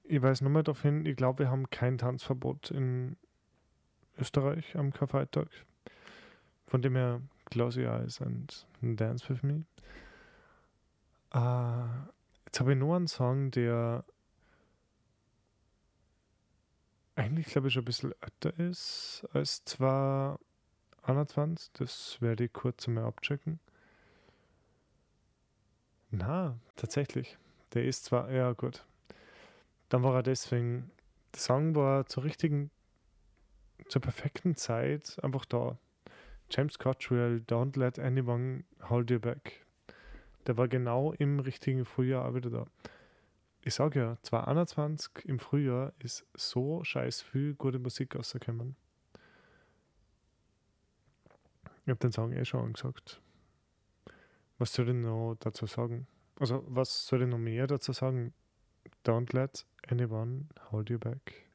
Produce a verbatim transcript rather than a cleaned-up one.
Ich weiß nur mal darauf hin, ich glaube, wir haben kein Tanzverbot in Österreich am Karfreitag. Von dem her, close your eyes and dance with me. Uh, jetzt habe ich nur einen Song, der eigentlich, glaube ich, schon ein bisschen älter ist als zwanzig einundzwanzig. Das werde ich kurz einmal abchecken. Na, tatsächlich. Der ist zwar, ja gut. Dann war er deswegen, der Song war zur richtigen, zur perfekten Zeit einfach da. James Cottrell, Don't Let Anyone Hold You Back. Der war genau im richtigen Frühjahr auch wieder da. Ich sage ja, zwanzig einundzwanzig im Frühjahr ist so scheiß viel gute Musik rausgekommen. Ich habe den Song eh schon angesagt. Was soll ich noch dazu sagen? Also, was soll ich noch mehr dazu sagen? Don't let anyone hold you back.